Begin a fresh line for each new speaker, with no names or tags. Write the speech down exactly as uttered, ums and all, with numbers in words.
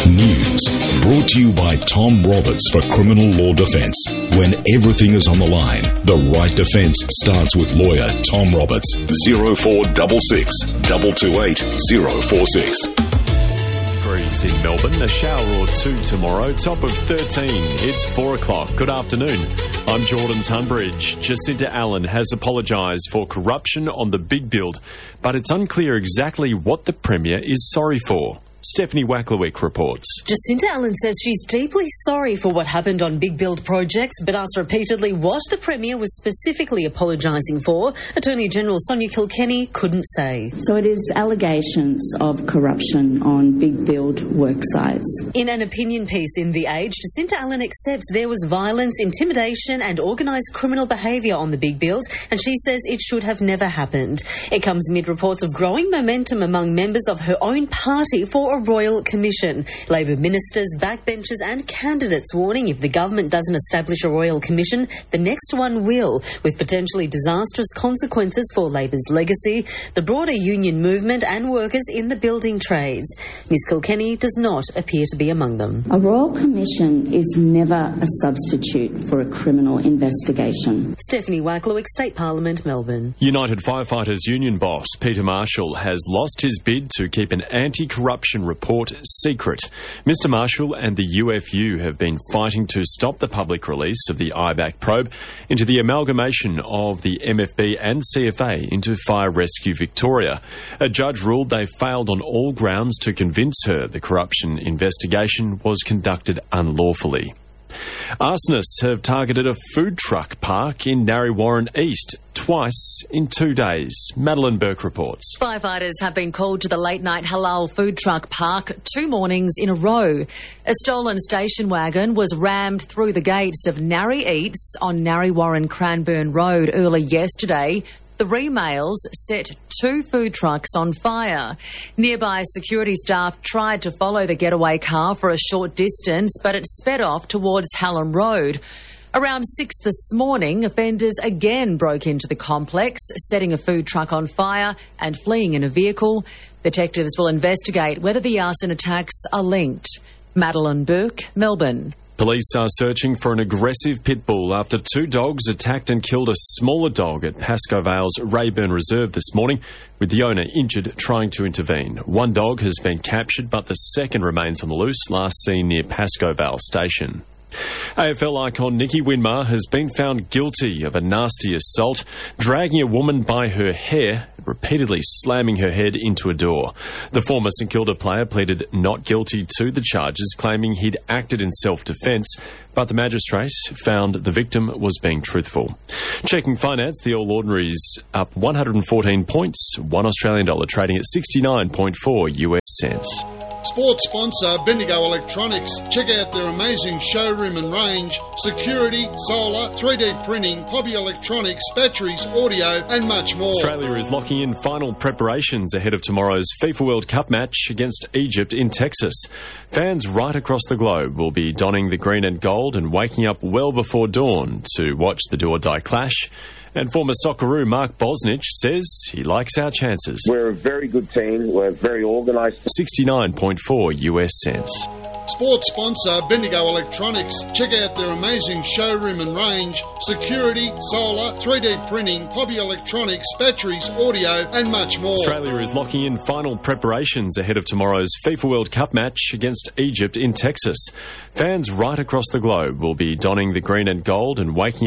News brought to you by Tom Roberts for Criminal Law Defence. When everything is on the line, the right defence starts with lawyer Tom Roberts. zero four six six, two two eight, zero four six.
Degrees in Melbourne, a shower or two tomorrow, top of thirteen. It's four o'clock. Good afternoon. I'm Jordan Tunbridge. Jacinta Allen has apologised for corruption on the big build, but it's unclear exactly what the Premier is sorry for. Stephanie Wacklewick reports.
Jacinta Allen says she's deeply sorry for what happened on big build projects, but asked repeatedly what the Premier was specifically apologising for. Attorney General Sonia Kilkenny couldn't say.
So it is allegations of corruption on big build work sites.
In an opinion piece in The Age, Jacinta Allen accepts there was violence, intimidation and organised criminal behaviour on the big build, and she says it should have never happened. It comes amid reports of growing momentum among members of her own party for a royal commission. Labor ministers, backbenchers and candidates warning if the government doesn't establish a royal commission, the next one will, with potentially disastrous consequences for Labor's legacy, the broader union movement and workers in the building trades. Ms Kilkenny does not appear to be among them.
A royal commission is never a substitute for a criminal investigation.
Stephanie Wacklewick, State Parliament, Melbourne.
United Firefighters Union boss Peter Marshall has lost his bid to keep an anti-corruption report secret. Mister Marshall and the U F U have been fighting to stop the public release of the I BAC probe into the amalgamation of the M F B and C F A into Fire Rescue Victoria. A judge ruled they failed on all grounds to convince her the corruption investigation was conducted unlawfully. Arsonists have targeted a food truck park in Narre Warren East twice in two days. Madeline Burke reports.
Firefighters have been called to the late-night halal food truck park two mornings in a row. A stolen station wagon was rammed through the gates of Narre Eats on Narre Warren Cranbourne Road early yesterday. Three males set two food trucks on fire. Nearby security staff tried to follow the getaway car for a short distance, but it sped off towards Hallam Road. Around six this morning, offenders again broke into the complex, setting a food truck on fire and fleeing in a vehicle. Detectives will investigate whether the arson attacks are linked. Madeline Burke, Melbourne.
Police are searching for an aggressive pit bull after two dogs attacked and killed a smaller dog at Pascoe Vale's Rayburn Reserve this morning, with the owner injured trying to intervene. One dog has been captured, but the second remains on the loose, last seen near Pascoe Vale Station. A F L icon Nicky Winmar has been found guilty of a nasty assault, dragging a woman by her hair, repeatedly slamming her head into a door. The former St Kilda player pleaded not guilty to the charges, claiming he'd acted in self-defence, but the magistrate found the victim was being truthful. Checking finance, the All Ordinaries up one hundred fourteen points, one Australian dollar trading at sixty-nine point four U S cents.
Sports sponsor Bendigo Electronics. Check out their amazing showroom and range. Security, solar, three D printing, hobby electronics, batteries, audio and much more.
Australia is locking in final preparations ahead of tomorrow's FIFA World Cup match against Egypt in Texas. Fans right across the globe will be donning the green and gold and waking up well before dawn to watch the do-or-die clash. And former Socceroo Mark Bosnich says he likes our chances.
We're a very good team. We're very organised.
sixty-nine point four U S cents.
Sports sponsor Bendigo Electronics. Check out their amazing showroom and range. Security, solar, three D printing, hobby electronics, batteries, audio and much more.
Australia is locking in final preparations ahead of tomorrow's FIFA World Cup match against Egypt in Texas. Fans right across the globe will be donning the green and gold and waking